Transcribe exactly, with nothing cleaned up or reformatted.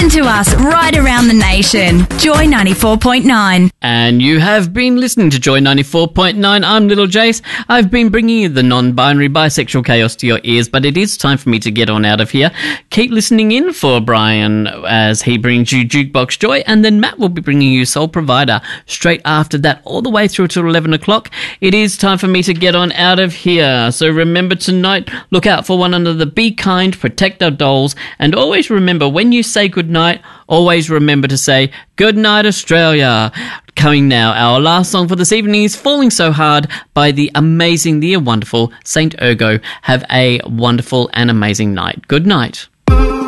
Listen to us right around the nation. Joy ninety-four point nine. And you have been listening to Joy ninety-four point nine. I'm Little Jace. I've been bringing you the non-binary bisexual chaos to your ears, but it is time for me to get on out of here. Keep listening in for Brian as he brings you Jukebox Joy, and then Matt will be bringing you Soul Provider straight after that, all the way through till eleven o'clock. It is time for me to get on out of here. So remember tonight, look out for one another, be kind, protect our dolls, and always remember, when you say goodnight, always remember to say goodnight, Australia. Coming now, our last song for this evening is Falling So Hard by the amazing, the wonderful Saint Ergo. Have a wonderful and amazing night. Good night.